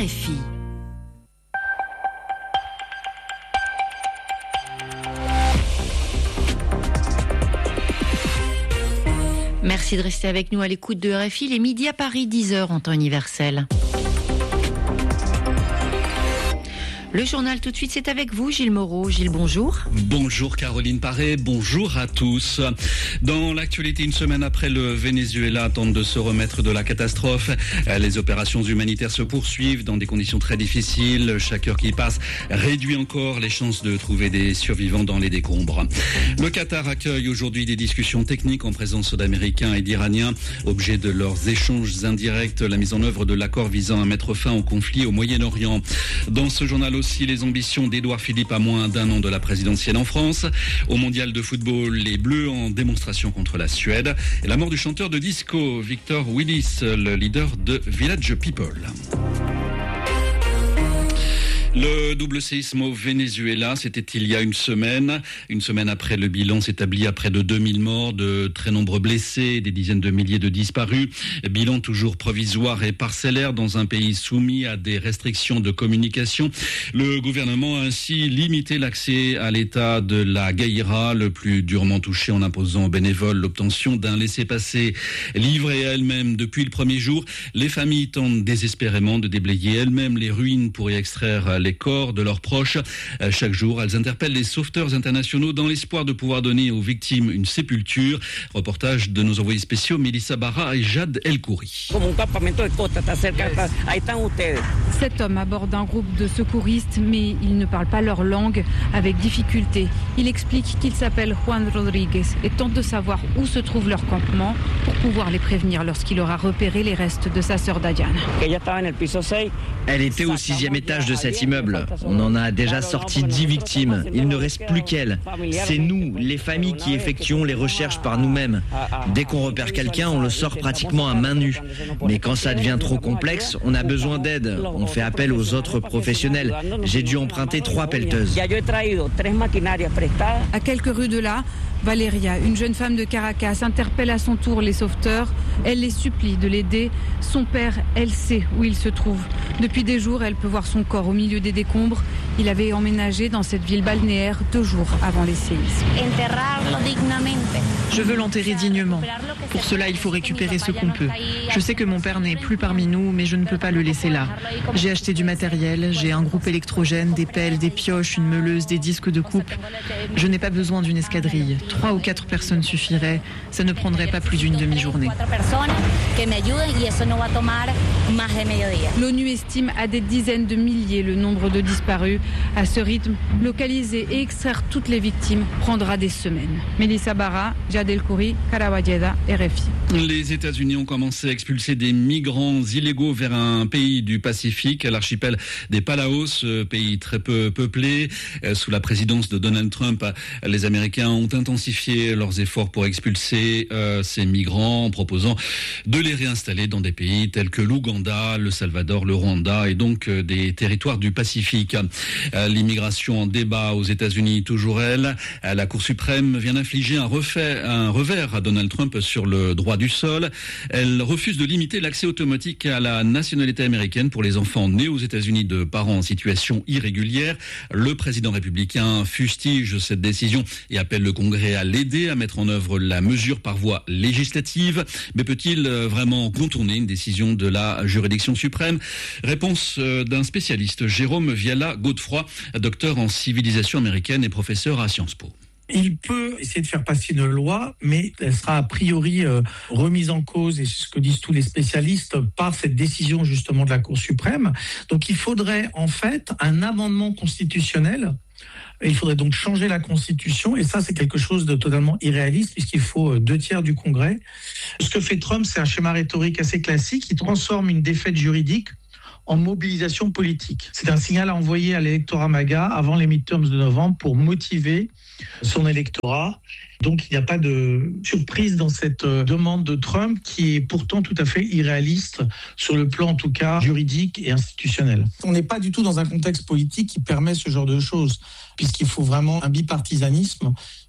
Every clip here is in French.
RFI. Merci de rester avec nous à l'écoute de RFI. Les midis à Paris, 10h en temps universel. Le journal tout de suite, c'est avec vous, Gilles Moreau. Gilles, bonjour. Bonjour Caroline Paré, bonjour à tous. Dans l'actualité, une semaine après, le Venezuela tente de se remettre de la catastrophe. Les opérations humanitaires se poursuivent dans des conditions très difficiles. Chaque heure qui passe réduit encore les chances de trouver des survivants dans les décombres. Le Qatar accueille aujourd'hui des discussions techniques en présence d'Américains et d'Iraniens. Objet de leurs échanges indirects, la mise en œuvre de l'accord visant à mettre fin au conflit au Moyen-Orient. Dans ce journal aussi, les ambitions d'Édouard Philippe à moins d'un an de la présidentielle en France. Au mondial de football, les Bleus en démonstration contre la Suède. Et la mort du chanteur de disco, Victor Willis, le leader de Village People. Le double séisme au Venezuela, c'était il y a une semaine. Une semaine après, le bilan s'établit à près de 2000 morts, de très nombreux blessés, des dizaines de milliers de disparus. Bilan toujours provisoire et parcellaire dans un pays soumis à des restrictions de communication. Le gouvernement a ainsi limité l'accès à l'état de la Guaira, le plus durement touché, en imposant aux bénévoles l'obtention d'un laissez-passer. Livrées à elles-mêmes depuis le premier jour, les familles tentent désespérément de déblayer elles-mêmes les ruines pour y extraire les corps de leurs proches. Chaque jour, elles interpellent les sauveteurs internationaux dans l'espoir de pouvoir donner aux victimes une sépulture. Reportage de nos envoyés spéciaux Mélissa Barra et Jade El-Khouri. Cet homme aborde un groupe de secouristes, mais il ne parle pas leur langue, avec difficulté. Il explique qu'il s'appelle Juan Rodriguez et tente de savoir où se trouve leur campement pour pouvoir les prévenir lorsqu'il aura repéré les restes de sa sœur Dadiane. Elle était au 6e étage de cet immeuble. On en a déjà sorti 10 victimes. Il ne reste plus qu'elle. C'est nous, les familles, qui effectuons les recherches par nous-mêmes. Dès qu'on repère quelqu'un, on le sort pratiquement à main nue. Mais quand ça devient trop complexe, on a besoin d'aide. On fait appel aux autres professionnels. J'ai dû emprunter 3 pelleteuses. À quelques rues de là, Valeria, une jeune femme de Caracas, interpelle à son tour les sauveteurs. Elle les supplie de l'aider. Son père, elle sait où il se trouve. Depuis des jours, elle peut voir son corps au milieu des décombres. Il avait emménagé dans cette ville balnéaire 2 jours avant les séismes. Je veux l'enterrer dignement. Pour cela, il faut récupérer ce qu'on peut. Je sais que mon père n'est plus parmi nous, mais je ne peux pas le laisser là. J'ai acheté du matériel, j'ai un groupe électrogène, des pelles, des pioches, une meuleuse, des disques de coupe. Je n'ai pas besoin d'une escadrille. 3 ou 4 personnes suffiraient. Ça ne prendrait pas plus d'une demi-journée. L'ONU estime à des dizaines de milliers le nombre de disparus. À ce rythme, localiser et extraire toutes les victimes prendra des semaines. Mélissa Barra, Jade El-Khouri, Karawajeda, RFI. Les États-Unis ont commencé à expulser des migrants illégaux vers un pays du Pacifique, l'archipel des Palaos, pays très peu peuplé. Sous la présidence de Donald Trump, les Américains ont intensifié leurs efforts pour expulser ces migrants en proposant de les réinstaller dans des pays tels que l'Ouganda, le Salvador, le Rwanda et donc des territoires du Pacifique. L'immigration en débat aux États-Unis, toujours elle. La Cour suprême vient d'infliger un revers à Donald Trump sur le droit du sol. Elle refuse de limiter l'accès automatique à la nationalité américaine pour les enfants nés aux États-Unis de parents en situation irrégulière. Le président républicain fustige cette décision et appelle le Congrès à l'aider à mettre en œuvre la mesure par voie législative. Mais peut-il vraiment contourner une décision de la juridiction suprême? Réponse d'un spécialiste, Jérôme Viala-Godefroy, docteur en civilisation américaine et professeur à Sciences Po. Il peut essayer de faire passer une loi, mais elle sera a priori remise en cause, et c'est ce que disent tous les spécialistes, par cette décision justement de la Cour suprême. Donc il faudrait en fait un amendement constitutionnel. Il faudrait donc changer la Constitution, et ça c'est quelque chose de totalement irréaliste puisqu'il faut 2/3 du Congrès. Ce que fait Trump, c'est un schéma rhétorique assez classique. Il transforme une défaite juridique en mobilisation politique. C'est un signal à envoyer à l'électorat MAGA avant les midterms de novembre pour motiver son électorat. Donc il n'y a pas de surprise dans cette demande de Trump qui est pourtant tout à fait irréaliste sur le plan en tout cas juridique et institutionnel. On n'est pas du tout dans un contexte politique qui permet ce genre de choses puisqu'il faut vraiment un bipartisanisme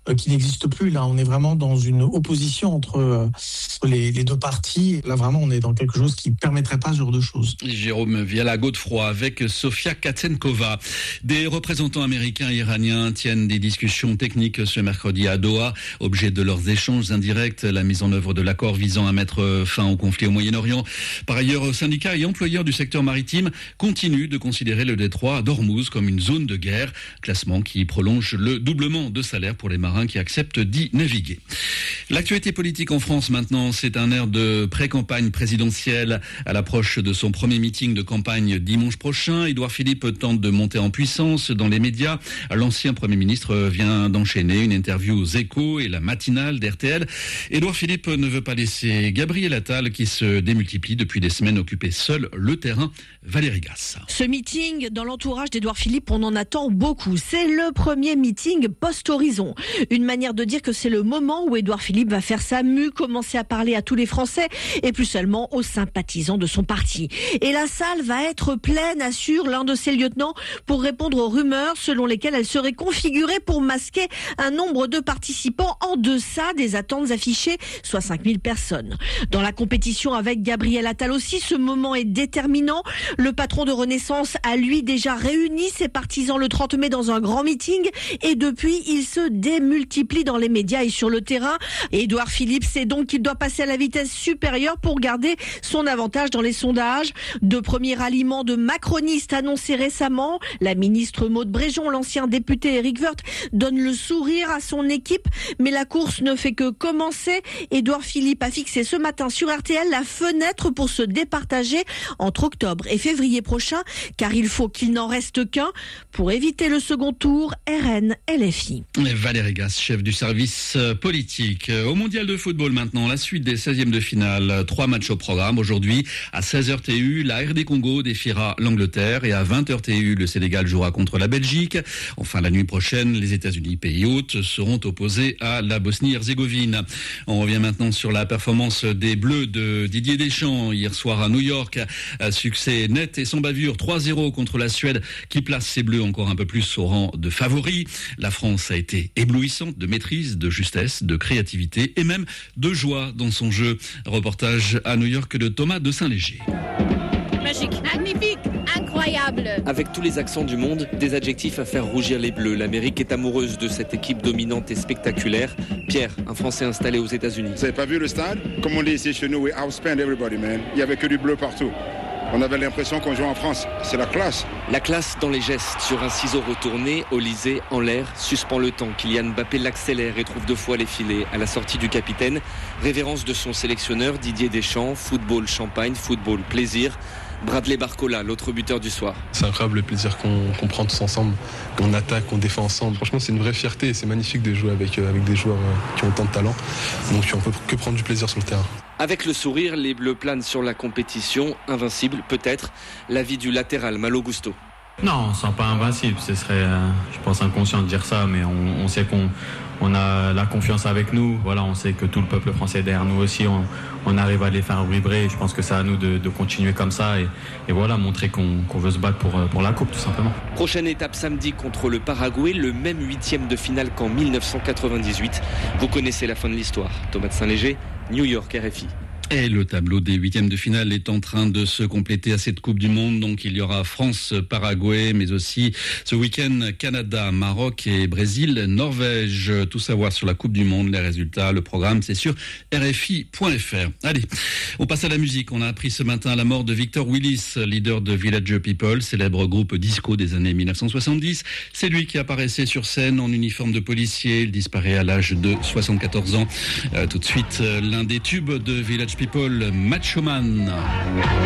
qui n'existe plus. Là, on est vraiment dans une opposition entre les deux partis. Là, vraiment, on est dans quelque chose qui ne permettrait pas ce genre de choses. Jérôme Viala-Godefroy avec Sofia Katsenkova. Des représentants américains et iraniens tiennent des discussions techniques ce mercredi à Doha. Objet de leurs échanges indirects, la mise en œuvre de l'accord visant à mettre fin au conflit au Moyen-Orient. Par ailleurs, syndicats et employeurs du secteur maritime continuent de considérer le détroit d'Ormuz comme une zone de guerre. Classement qui prolonge le doublement de salaire pour les marins qui acceptent d'y naviguer. L'actualité politique en France maintenant, c'est un air de pré-campagne présidentielle. À l'approche de son premier meeting de campagne dimanche prochain, Édouard Philippe tente de monter en puissance dans les médias. L'ancien Premier ministre vient d'enchaîner une interview aux Échos et la matinale d'RTL. Édouard Philippe ne veut pas laisser Gabriel Attal qui se démultiplie depuis des semaines occuper seul le terrain. Valérie Gasse. Ce meeting, dans l'entourage d'Édouard Philippe, on en attend beaucoup. C'est le premier meeting post-horizon. Une manière de dire que c'est le moment où Édouard Philippe va faire sa mue, commencer à parler à tous les Français et plus seulement aux sympathisants de son parti. Et la salle va être pleine, assure l'un de ses lieutenants, pour répondre aux rumeurs selon lesquelles elle serait configurée pour masquer un nombre de participants en deçà des attentes affichées, soit 5000 personnes. Dans la compétition avec Gabriel Attal aussi, ce moment est déterminant. Le patron de Renaissance a lui déjà réuni ses partisans le 30 mai dans un grand meeting et depuis, il se démultiplie dans les médias et sur le terrain. Édouard Philippe sait donc qu'il doit passer à la vitesse supérieure pour garder son avantage dans les sondages. De premiers ralliements de macronistes annoncés récemment, la ministre Maud Bréjon, l'ancien député Éric Woerth donne le sourire à son équipe, mais la course ne fait que commencer. Édouard Philippe a fixé ce matin sur RTL la fenêtre pour se départager entre octobre et février prochain, car il faut qu'il n'en reste qu'un pour éviter le second tour RN-LFI. Valérie Gasse, chef du service politique. Au mondial de football maintenant, la suite des 16e de finale. 3 matchs au programme. Aujourd'hui, à 16h TU, la RD Congo défiera l'Angleterre et à 20h TU, le Sénégal jouera contre la Belgique. Enfin, la nuit prochaine, les États-Unis, pays hôtes, seront opposés à la Bosnie-Herzégovine. On revient maintenant sur la performance des Bleus de Didier Deschamps hier soir à New York. Succès net et sans bavure, 3-0 contre la Suède qui place ses Bleus encore un peu plus au rang de favoris. La France a été éblouissante de maîtrise, de justesse, de créativité et même de joie dans son jeu. Reportage à New York de Thomas de Saint-Léger. Magique, magnifique, incroyable. Avec tous les accents du monde, des adjectifs à faire rougir les Bleus. L'Amérique est amoureuse de cette équipe dominante et spectaculaire. Pierre, un Français installé aux États-Unis. Vous n'avez pas vu le stade? Comme on dit ici chez nous, we outspend everybody, man. Il n'y avait que du bleu partout. On avait l'impression qu'on jouait en France. C'est la classe. La classe dans les gestes. Sur un ciseau retourné, Olysée, en l'air, suspend le temps. Kylian Mbappé l'accélère et trouve 2 fois les filets. À la sortie du capitaine, révérence de son sélectionneur Didier Deschamps. Football champagne, football plaisir. Bradley Barcola, l'autre buteur du soir. C'est incroyable le plaisir qu'on prend tous ensemble, qu'on attaque, qu'on défend ensemble. Franchement, c'est une vraie fierté et c'est magnifique de jouer avec des joueurs qui ont tant de talent. Donc on peut que prendre du plaisir sur le terrain. Avec le sourire, les Bleus planent sur la compétition. Invincible, peut-être. L'avis du latéral Malo Gusto. Non, on ne sent pas invincible. Ce serait, je pense, inconscient de dire ça, mais on sait qu'on a la confiance avec nous. Voilà, on sait que tout le peuple français est derrière nous aussi. On arrive à les faire vibrer. Je pense que c'est à nous de continuer comme ça et voilà, montrer qu'on veut se battre pour la coupe, tout simplement. Prochaine étape samedi contre le Paraguay, le même 8e de finale qu'en 1998. Vous connaissez la fin de l'histoire. Thomas de Saint-Léger, New York, RFI. Et le tableau des 8e de finale est en train de se compléter à cette Coupe du Monde. Donc il y aura France-Paraguay, mais aussi ce week-end Canada, Maroc et Brésil, Norvège. Tout savoir sur la Coupe du Monde, les résultats, le programme, c'est sur RFI.fr. Allez, on passe à la musique. On a appris ce matin la mort de Victor Willis, leader de Village People, célèbre groupe disco des années 1970. C'est lui qui apparaissait sur scène en uniforme de policier. Il disparaît à l'âge de 74 ans. Tout de suite, l'un des tubes de Village People, Macho Man.